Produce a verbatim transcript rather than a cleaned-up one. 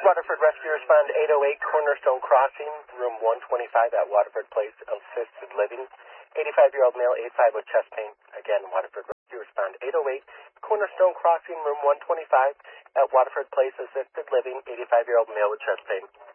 Waterford Rescue respond eight oh eight Cornerstone Crossing, room one twenty-five at Waterford Place, assisted living. eighty-five-year-old male, A five with chest pain. Again, Waterford Rescue respond eight oh eight Cornerstone Crossing, room one twenty-five at Waterford Place, assisted living. eighty-five-year-old male with chest pain.